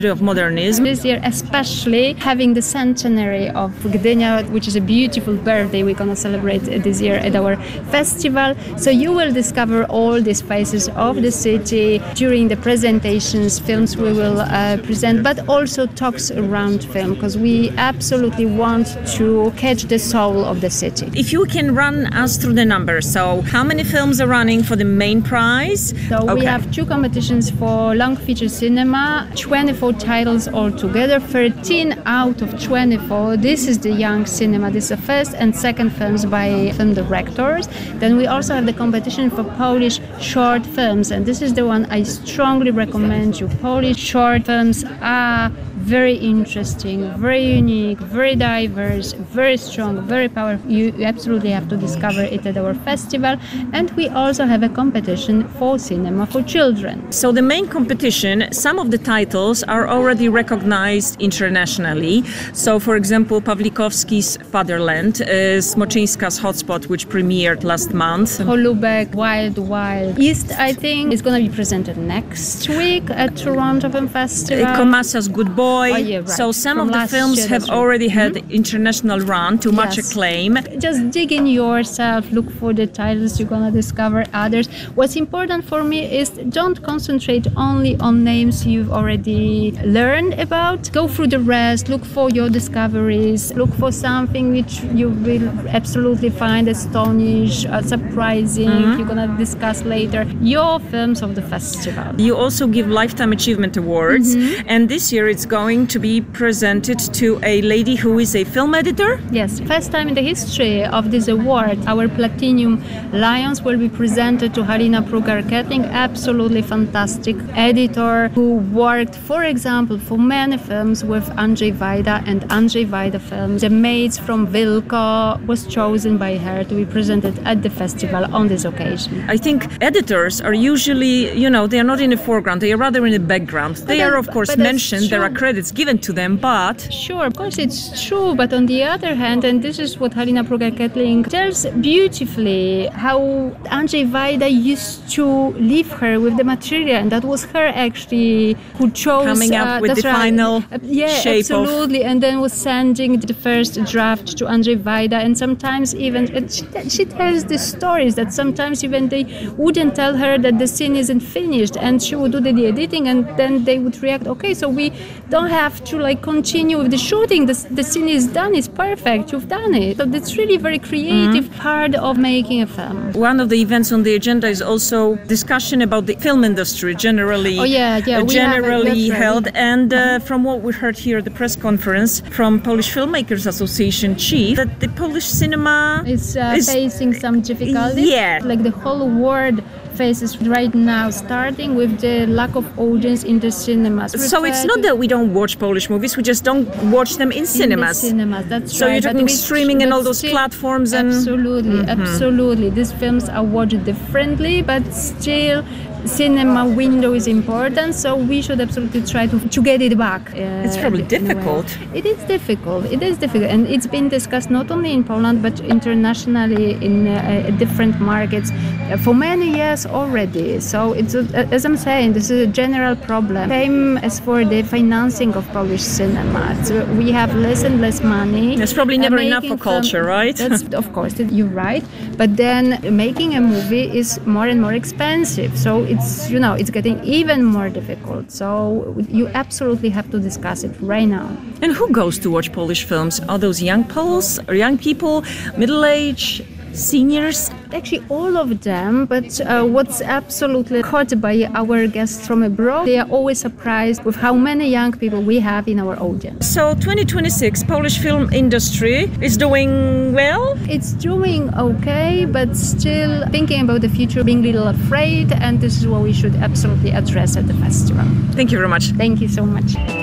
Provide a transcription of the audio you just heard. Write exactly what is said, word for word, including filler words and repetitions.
of modernism. This year especially having the centenary of Gdynia, which is a beautiful birthday we're going to celebrate this year at our festival. So you will discover all these faces of the city during the presentations, films we will uh, present, but also talks around film, because we absolutely want to catch the soul of the city. If you can run us through the numbers, so how many films are running for the main prize? So okay. we have two competitions for long feature cinema, twenty-four titles altogether, thirteen out of twenty-four. This is the young cinema. This is the first and second films by film directors. Then we also have the competition for Polish short films, and this is the one I strongly recommend you. Polish short films are very interesting, very unique, very diverse, very strong, very powerful. You, you absolutely have to discover it at our festival. And we also have a competition for cinema for children. So the main competition, some of the titles are already recognized internationally. So for example, Pawlikowski's Fatherland, uh, Smoczyńska's Hotspot, which premiered last month. Holubek, Wild Wild East, I think, is going to be presented next week at Toronto Film Festival. Uh, Komasa's Good Boy. Oh, yeah, right. So some From of the films year, have right. already had mm-hmm. international run to much yes. acclaim. Just dig in yourself, look for the titles, you're gonna discover others. What's important for me is don't concentrate only on names you've already learned about. Go through the rest, look for your discoveries, look for something which you will absolutely find astonishing, uh, surprising, mm-hmm. you're gonna discuss later. Your films of the festival. You also give Lifetime Achievement Awards, mm-hmm. and this year it's going to be presented to a lady who is a film editor. Yes, first time in the history of this award, our Platinum Lions will be presented to Halina Prugar-Kettling, absolutely fantastic editor who worked, for example, for many films with Andrzej Wajda and Andrzej Wajda films. The Maids from Wilko was chosen by her to be presented at the festival on this occasion. I think editors are usually, you know, they are not in the foreground, they are rather in the background. They but are, that, of course, but mentioned, there are credits given to them, but... Sure, of course it's true, but on the other hand, and this is what Halina Prugar-Kettling tells beautifully, how Andrzej Wajda used to leave her with the material, and that was her actually who chose... Coming up uh, with the right. final uh, yeah, shape absolutely, of... and then was sending the first draft to Andrzej Wajda, and sometimes even, she, she tells the stories that sometimes even they wouldn't tell her that the scene isn't finished, and she would do the, the editing, and then they would react, okay, so we don't have to like continue with the shooting, the, the scene is done, it's perfect, you've done it. So that's really very creative mm-hmm. part of making a film. One of the events on the agenda is also discussion about the film industry generally, oh, yeah, yeah, uh, generally right. held. And uh, from what we heard here at the press conference from Polish Filmmakers Association chief, that the Polish cinema is, uh, is facing some difficulties. Yeah. Like the whole world faces right now, starting with the lack of audience in the cinemas. So it's not that we don't watch Polish movies, we just don't watch them in cinemas. In the cinemas, that's so right. you're talking but streaming we, and all those still, platforms and... Absolutely, mm-hmm. absolutely. These films are watched differently, but still cinema window is important, so we should absolutely try to, to get it back. Uh, it's probably difficult. It is difficult. It is difficult, and it's been discussed not only in Poland but internationally in uh, different markets uh, for many years already. So it's uh, as I'm saying, this is a general problem. Same as for the financing of Polish cinema. So we have less and less money. There's probably never uh, enough for culture, film, right? That's, of course, you're right. But then making a movie is more and more expensive. So it's, you know, it's getting even more difficult. So you absolutely have to discuss it right now. And who goes to watch Polish films? Are those young Poles or young people, middle-aged, seniors? Actually, all of them, but uh, what's absolutely caught by our guests from abroad, they are always surprised with how many young people we have in our audience. So twenty twenty-six, Polish film industry is doing well? It's doing okay, but still thinking about the future, being a little afraid, and this is what we should absolutely address at the festival. Thank you very much. Thank you so much.